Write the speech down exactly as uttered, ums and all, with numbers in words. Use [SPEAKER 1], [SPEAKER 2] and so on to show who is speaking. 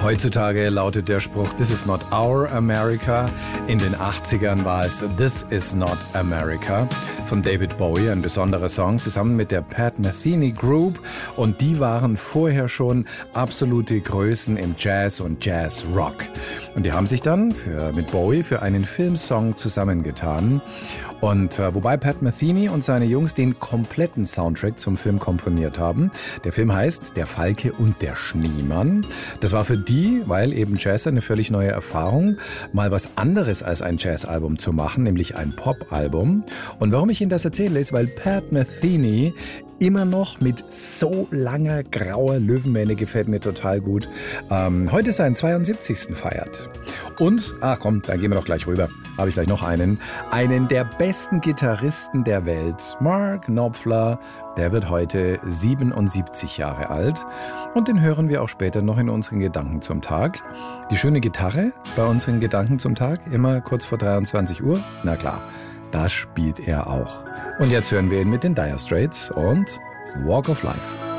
[SPEAKER 1] Heutzutage lautet der Spruch This is not our America. In den achtzigern war es This is not America von David Bowie, ein besonderer Song, zusammen mit der Pat Metheny Group. Und die waren vorher schon absolute Größen im Jazz und Jazz-Rock. Und die haben sich dann für, mit Bowie für einen Filmsong zusammengetan. Und äh, wobei Pat Metheny und seine Jungs den kompletten Soundtrack zum Film komponiert haben. Der Film heißt Der Falke und der Schneemann. Das war für die, weil eben Jazz eine völlig neue Erfahrung, mal was anderes als ein Jazzalbum zu machen, nämlich ein Popalbum. Und warum ich Ihnen das erzähle, ist, weil Pat Metheny immer noch mit so langer grauer Löwenmähne, gefällt mir total gut, ähm, heute seinen zweiundsiebzigsten feiert. Und, ach komm, dann gehen wir doch gleich rüber, habe ich gleich noch einen, einen der besten Gitarristen der Welt, Mark Knopfler, der wird heute siebenundsiebzig Jahre alt und den hören wir auch später noch in unseren Gedanken zum Tag. Die schöne Gitarre bei unseren Gedanken zum Tag, immer kurz vor dreiundzwanzig Uhr, na klar, das spielt er auch. Und jetzt hören wir ihn mit den Dire Straits und Walk of Life.